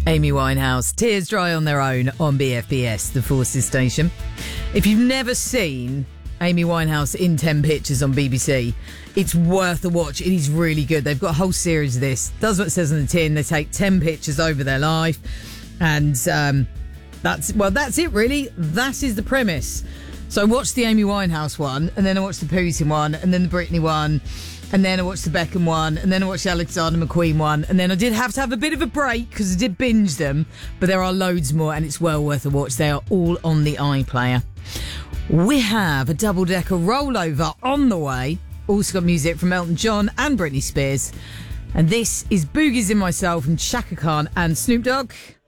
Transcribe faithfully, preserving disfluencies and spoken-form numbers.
Amy Winehouse, Tears Dry on Their Own on B F B S, the Forces station. If you've never seen Amy Winehouse in ten pictures on B B C, it's worth a watch. It is really good. They've got a whole series of this. Does what it says on the tin. They take ten pictures over their life. And um, that's, well, that's it, really. That is the premise. So I watched the Amy Winehouse one, and then I watched the Putin one, and then the Britney one, and then I watched the Beckham one, and then I watched the Alexander McQueen one, and then I did have to have a bit of a break because I did binge them, but there are loads more, and it's well worth a watch. They are all on the iPlayer. We have a double-decker rollover on the way. Also got music from Elton John and Britney Spears. And this is Boogies in Myself from Chaka Khan and Snoop Dogg.